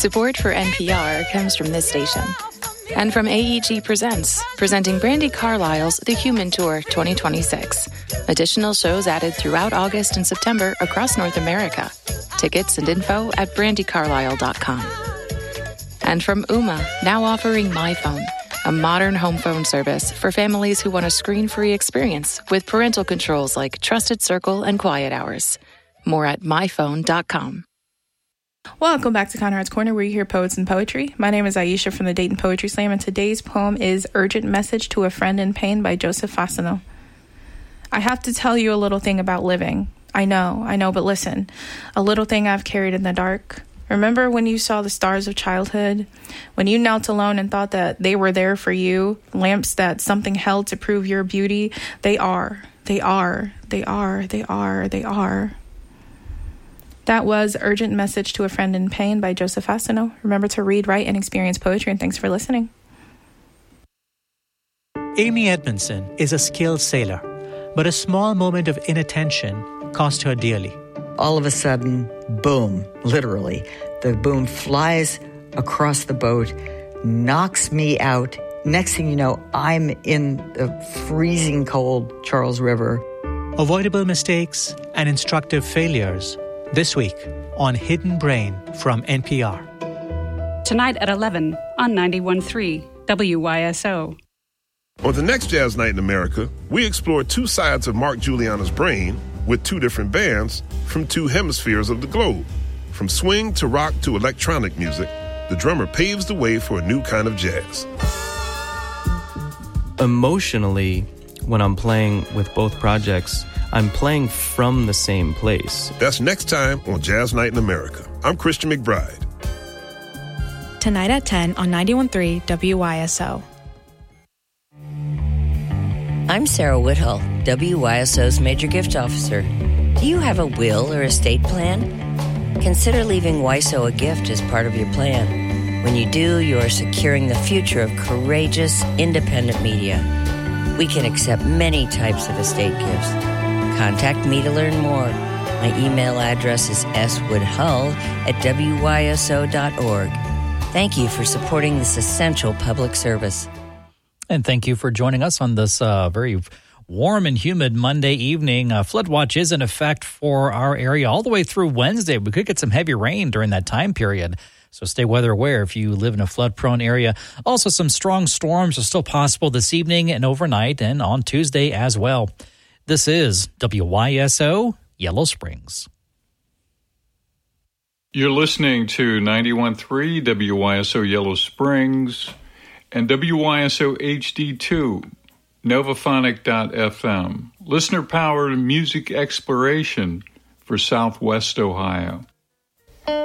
Support for NPR comes from this station. And from AEG Presents, presenting Brandi Carlile's The Human Tour 2026. Additional shows added throughout August and September across North America. Tickets and info at brandicarlile.com. And from Ooma, now offering MyPhone, a modern home phone service for families who want a screen-free experience with parental controls like Trusted Circle and Quiet Hours. More at myphone.com. Welcome back to Conrad's Corner, where you hear poets and poetry. My name is Aisha from the Dayton Poetry Slam, and today's poem is Urgent Message to a Friend in Pain by Joseph Fassino. I have to tell you a little thing about living. I know, but listen. A little thing I've carried in the dark. Remember when you saw the stars of childhood? When you knelt alone and thought that they were there for you? Lamps that something held to prove your beauty? They are. That was Urgent Message to a Friend in Pain by Joseph Fassino. Remember to read, write, and experience poetry, and thanks for listening. Amy Edmondson is a skilled sailor, but a small moment of inattention cost her dearly. All of a sudden, boom, literally, the boom flies across the boat, knocks me out. Next thing you know, I'm in the freezing cold Charles River. Avoidable mistakes and instructive failures. This week on Hidden Brain from NPR. Tonight at 11 on 91.3 WYSO. On the next Jazz Night in America, we explore two sides of Mark Juliana's brain with two different bands from two hemispheres of the globe. From swing to rock to electronic music, the drummer paves the way for a new kind of jazz. Emotionally, when I'm playing with both projects, I'm playing from the same place. That's next time on Jazz Night in America. I'm Christian McBride. Tonight at 10 on 91.3 WYSO. I'm Sarah Whithull, WYSO's Major Gift Officer. Do you have a will or estate plan? Consider leaving WYSO a gift as part of your plan. When you do, you are securing the future of courageous, independent media. We can accept many types of estate gifts. Contact me to learn more. My email address is swoodhull@wyso.org. Thank you for supporting this essential public service. And thank you for joining us on this very warm and humid Monday evening. Flood watch is in effect for our area all the way through Wednesday. We could get some heavy rain during that time period. So stay weather aware if you live in a flood-prone area. Also, some strong storms are still possible this evening and overnight and on Tuesday as well. This is WYSO Yellow Springs. You're listening to 91.3 WYSO Yellow Springs and WYSO HD2, Novaphonic.fm, listener-powered music exploration for Southwest Ohio.